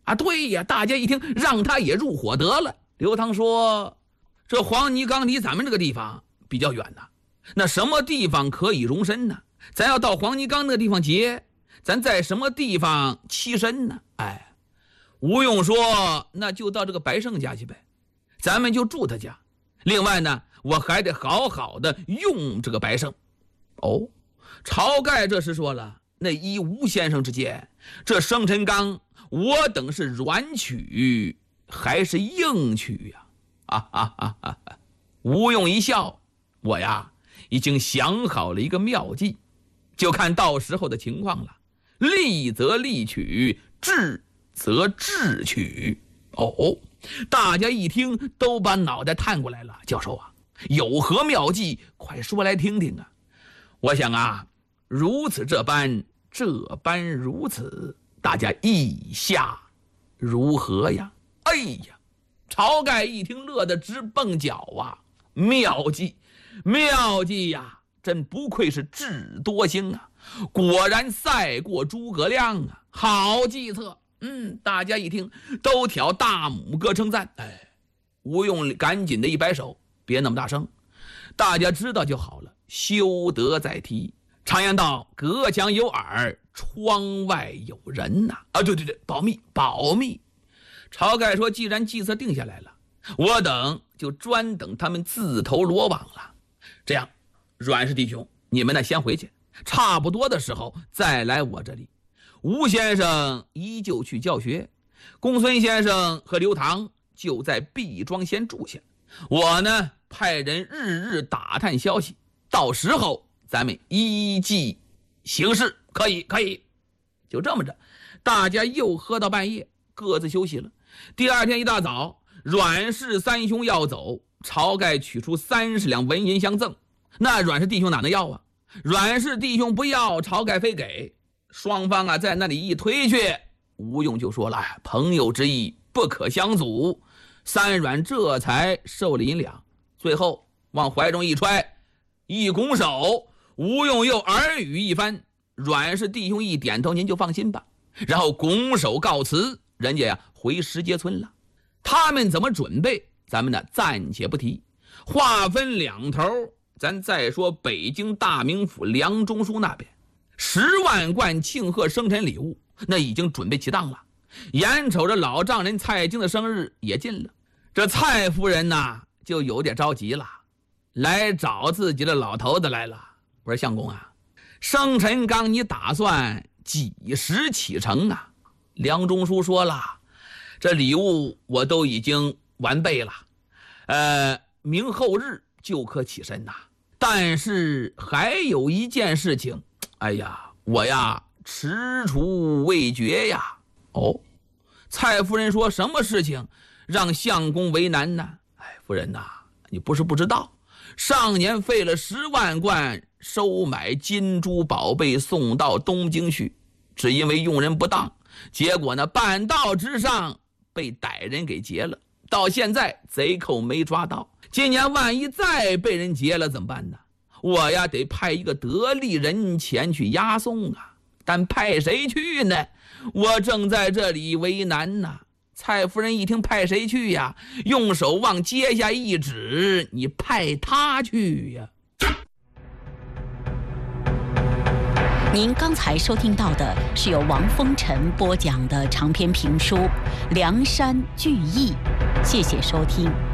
啊，对呀，大家一听，让他也入伙得了。刘唐说：“这黄泥冈离咱们这个地方比较远呐，那什么地方可以容身呢？咱要到黄泥冈那个地方结，咱在什么地方栖身呢？”哎，吴用说：“那就到这个白胜家去呗，咱们就住他家。另外呢，我还得好好的用这个白胜。”哦，晁盖这时说了：“那依吴先生之见，这生辰纲我等是软取还是硬取呀？”吴用一笑：“我呀，已经想好了一个妙计，就看到时候的情况了。利则利取，智则智取。”哦，大家一听都把脑袋探过来了。教授啊，有何妙计？快说来听听啊！我想啊，如此这般如此，大家意下如何呀？哎呀，晁盖一听乐得直蹦脚啊！妙计呀，真不愧是智多星啊，果然赛过诸葛亮啊，好计策。大家一听都挑大拇哥称赞。吴用赶紧的一摆手：“别那么大声，大家知道就好了，休得再提。常言道，隔墙有耳，窗外有人呐。对，保密。”晁盖说：“既然计策定下来了，我等就专等他们自投罗网了。这样，阮氏弟兄，你们呢先回去，差不多的时候再来我这里。吴先生依旧去教学，公孙先生和刘唐就在毕庄先住下。我呢，派人日日打探消息，到时候咱们依计行事。可以。就这么着，大家又喝到半夜，各自休息了。第二天一大早，阮氏三兄要走，晁盖取出30两纹银相赠。那阮氏弟兄哪能要啊？阮氏弟兄不要，晁盖非给。双方啊在那里一推去，吴用就说了：“朋友之意不可相阻。”三阮这才受了银两，最后往怀中一揣，一拱手，吴用又耳语一番。阮氏弟兄一点头：“您就放心吧。”然后拱手告辞，人家呀回石碣村了。他们怎么准备，咱们呢暂且不提。话分两头，咱再说北京大名府梁中书那边，10万贯庆贺生辰礼物，那已经准备齐当了。眼瞅着老丈人蔡京的生日也近了，这蔡夫人呢就有点着急了，来找自己的老头子来了。我说：“相公啊，生辰纲你打算几时启程啊？”梁中书说了：“这礼物我都已经完备了，明后日就可起身呐。但是还有一件事情，我呀踟蹰未决呀。”哦，蔡夫人说：“什么事情让相公为难呢？”夫人呐，你不是不知道，上年费了10万贯收买金珠宝贝送到东京去，只因为用人不当，结果呢半道之上被歹人给劫了，到现在贼寇没抓到。今年万一再被人劫了怎么办呢？我呀得派一个得力人前去押送啊，但派谁去呢？我正在这里为难呐。蔡夫人一听派谁去呀，用手往阶下一指：“你派他去呀。” 您刚才收听到的是由王风尘播讲的长篇评书《梁山聚义》，谢谢收听。